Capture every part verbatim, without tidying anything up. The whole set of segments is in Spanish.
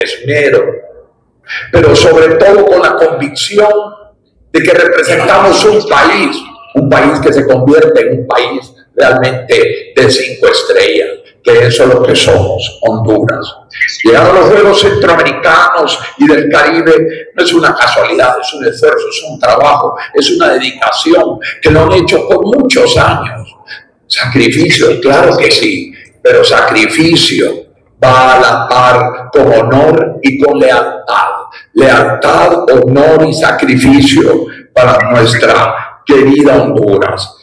esmero, pero sobre todo con la convicción de que representamos un país, un país que se convierte en un país realmente de cinco estrellas, que eso es lo que somos, Honduras. Llegar a los Juegos Centroamericanos y del Caribe no es una casualidad, es un esfuerzo, es un trabajo, es una dedicación que lo han hecho por muchos años. Sacrificio, claro que sí, pero sacrificio va a la par con honor y con lealtad. Lealtad, honor y sacrificio para nuestra querida Honduras.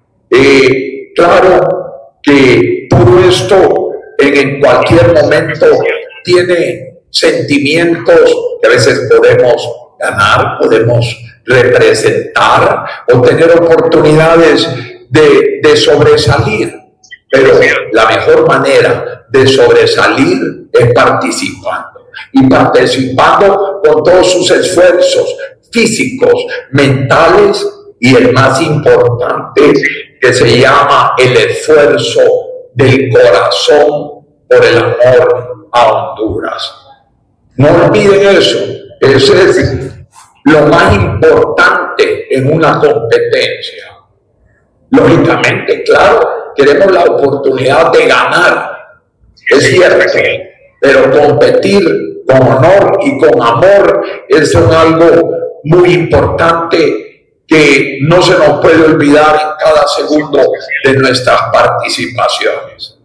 Eh, claro que todo esto en, en cualquier momento tiene sentimientos que a veces podemos ganar, podemos representar o tener oportunidades de, de sobresalir, pero la mejor manera de sobresalir es participando y participando con todos sus esfuerzos físicos, mentales y el más importante que se llama el esfuerzo del corazón por el amor a Honduras. No olviden eso, eso es lo más importante en una competencia. Lógicamente, claro, queremos la oportunidad de ganar, es cierto, pero competir con honor y con amor es algo muy importante que no se nos puede olvidar en cada segundo de nuestras participaciones.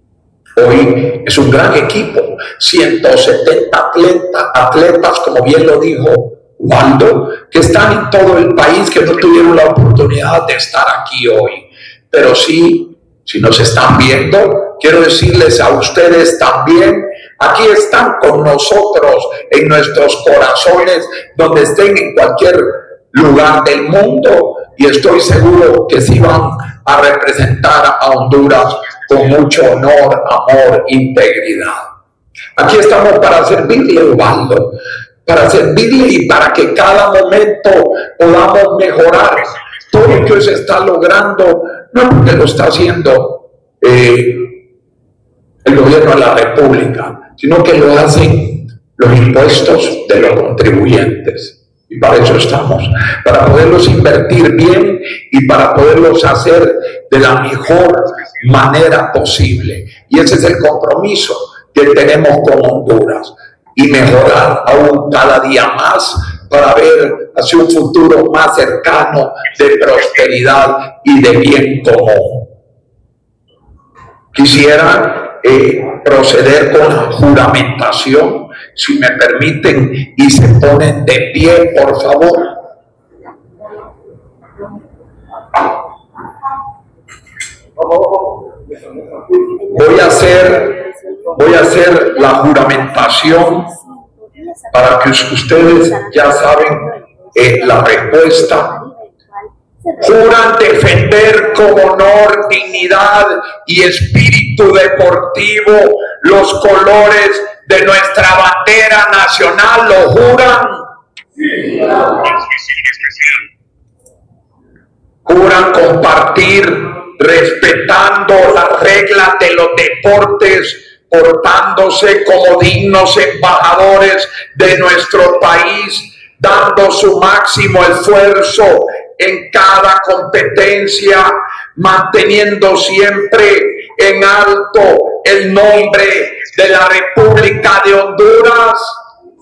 Hoy es un gran equipo, ciento setenta atletas, atletas, como bien lo dijo Waldo, que están en todo el país, que no tuvieron la oportunidad de estar aquí hoy. Pero sí, si nos están viendo, quiero decirles a ustedes también, aquí están con nosotros en nuestros corazones, donde estén en cualquier lugar del mundo, y estoy seguro que sí van a representar a Honduras con mucho honor, amor, integridad. Aquí estamos para servirle, Osvaldo, para servirle y para que cada momento podamos mejorar. Todo lo que se está logrando, no porque lo está haciendo eh, el gobierno de la República, sino que lo hacen los impuestos de los contribuyentes. Y para eso estamos, para poderlos invertir bien y para poderlos hacer de la mejor manera posible. Y ese es el compromiso que tenemos con Honduras. Y mejorar aún cada día más para ver hacia un futuro más cercano de prosperidad y de bien común. Quisiera eh, proceder con la juramentación, si me permiten, y se ponen de pie, por favor. Voy a hacer, voy a hacer la juramentación para que ustedes ya saben eh, la respuesta. Juran defender con honor, dignidad y espíritu deportivo los colores de nuestra bandera nacional. ¿Lo juran? Sí. Juran compartir respetando las reglas de los deportes, portándose como dignos embajadores de nuestro país, dando su máximo esfuerzo en cada competencia, manteniendo siempre en alto el nombre de la República de Honduras.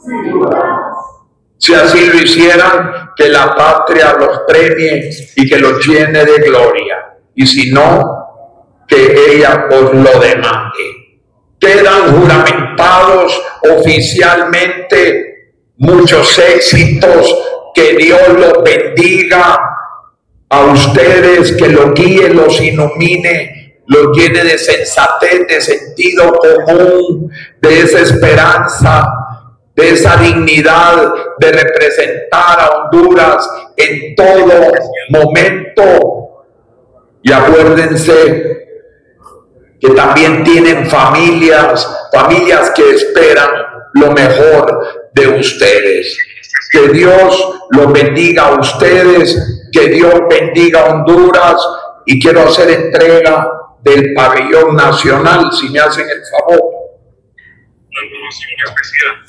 Si así lo hicieran, que la patria los premie y que los llene de gloria. Y si no, que ella os lo demande. Quedan juramentados oficialmente muchos éxitos. Que Dios los bendiga a ustedes, que los guíe, los ilumine, los llene de sensatez, de sentido común, de esa esperanza, de esa dignidad de representar a Honduras en todo momento. Y acuérdense que también tienen familias, familias que esperan lo mejor de ustedes. Que Dios los bendiga a ustedes, que Dios bendiga a Honduras, y quiero hacer entrega del pabellón nacional, si me hacen el favor. una donación especial.